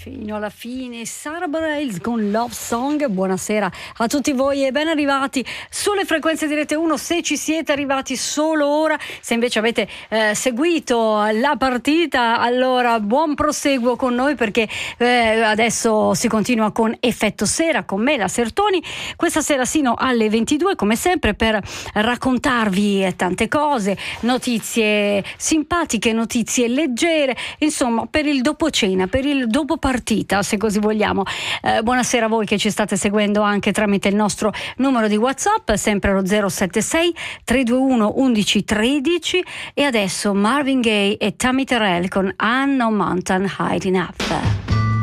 Fino alla fine, Sara Bareilles con Love Song. Buonasera a tutti voi e ben arrivati sulle frequenze di Rete 1. Se ci siete arrivati solo ora, se invece avete seguito la partita, allora buon proseguo con noi, perché adesso si continua con Effetto Sera con me, la Sertoni, questa sera sino alle 22 come sempre, per raccontarvi tante cose, notizie simpatiche, notizie leggere, insomma per il dopo cena, per il dopo partita, se così vogliamo. Buonasera a voi che ci state seguendo anche tramite il nostro numero di WhatsApp, sempre lo 076 321 1113. E adesso Marvin Gaye e Tammy Terrell con Unknown Mountain High Enough.